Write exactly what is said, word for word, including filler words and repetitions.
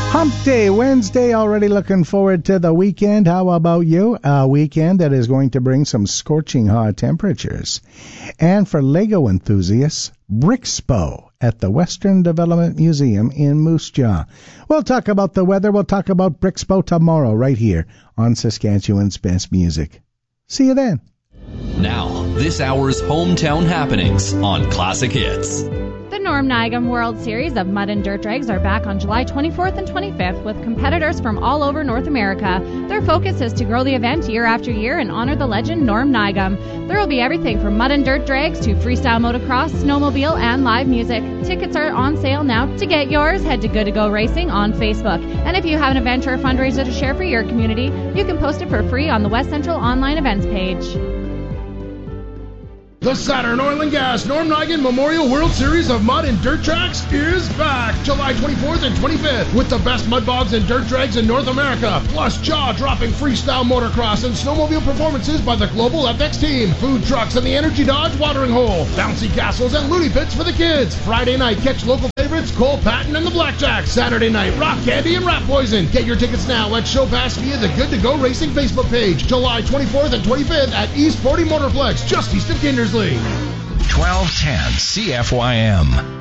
Hump Day, Wednesday, already looking forward to the weekend. How about you? A weekend that is going to bring some scorching hot temperatures. And for Lego enthusiasts, Brixpo at the Western Development Museum in Moose Jaw. We'll talk about the weather. We'll talk about Brixpo tomorrow right here on Saskatchewan's Best Music. See you then. Now, this hour's hometown happenings on Classic Hits. The Norm Nigam World Series of Mud and Dirt Drags are back on July twenty-fourth and twenty-fifth with competitors from all over North America. Their focus is to grow the event year after year and honor the legend Norm Nigam. There will be everything from mud and dirt drags to freestyle motocross, snowmobile, and live music. Tickets are on sale now. To get yours, head to Good to Go Racing on Facebook. And if you have an event or a fundraiser to share for your community, you can post it for free on the West Central Online Events page. The Saturn Oil and Gas Norm Nigam Memorial World Series of Mud and Dirt Tracks is back July twenty-fourth and twenty-fifth with the best mud bogs and dirt drags in North America, plus jaw-dropping freestyle motocross and snowmobile performances by the Global F X team, food trucks and the Energy Dodge watering hole, bouncy castles and loony pits for the kids. Friday night, catch local favorites Cole Patton and the Blackjacks. Saturday night, Rock Candy and Rat Poison. Get your tickets now at Show Pass via the Good to Go Racing Facebook page. July twenty-fourth and twenty-fifth at East forty Motorplex, just east of Kindersley. twelve ten C F Y M.